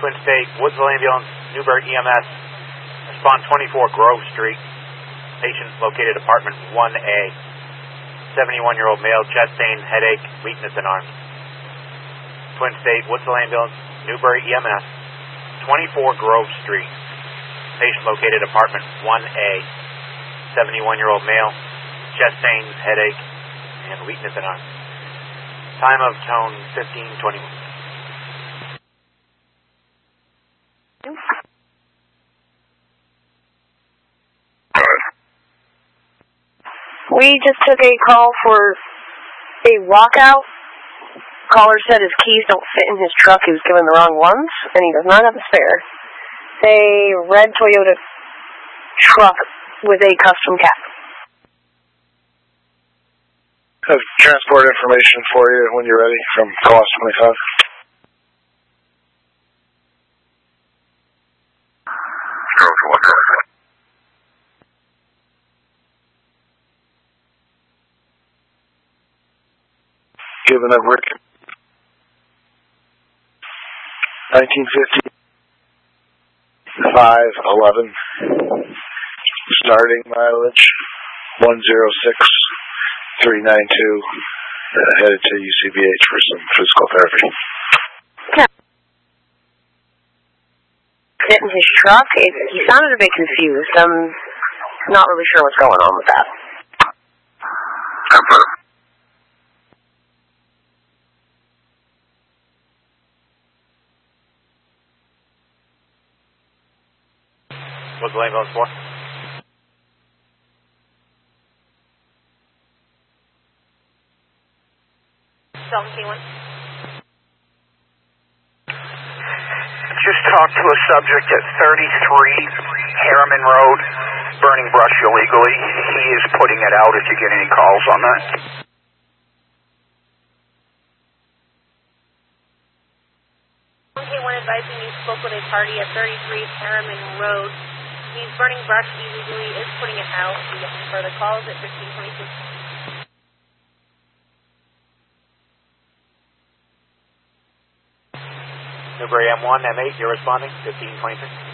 Twin State, Woodsville Ambulance, Newbury EMS, respond 24 Grove Street. Patient located apartment 1A. 71-year-old male, chest pain, headache, weakness in arms. Twin State, Woodsville Ambulance, Newbury EMS, 24 Grove Street. Patient located apartment 1A. 71-year-old male, chest pain, headache, and weakness in arms. Time of tone 1521. We just took a call for a walkout. Caller said his keys don't fit in his truck. He was given the wrong ones, and he does not have a spare. It's a red Toyota truck with a custom cap. I have transport information for you when you're ready from Cost 25. Given up Rick. 1950. 511. Starting mileage 106392. Headed to UCBH for some physical therapy. Fit in his truck? He sounded a bit confused. I'm not really sure what's going on with that. What's the ambulance for? Just talked to a subject at 33 Harriman Road, burning brush illegally. He is putting it out if you get any calls on that. One advising you spoke with a party at 33 Harriman Road. He's burning brush illegally, is putting it out. If you get any further calls at 1522. Newbury M1, M8, you're responding, 1526.